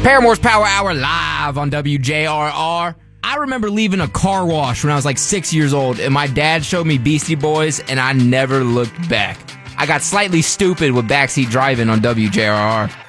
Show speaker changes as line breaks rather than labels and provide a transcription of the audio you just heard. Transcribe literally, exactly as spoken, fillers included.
Paramore's Power Hour live on W J R R. I remember leaving a car wash when I was like six years old, and my dad showed me Beastie Boys, and I never looked back. I got slightly stupid with backseat driving on W J R R.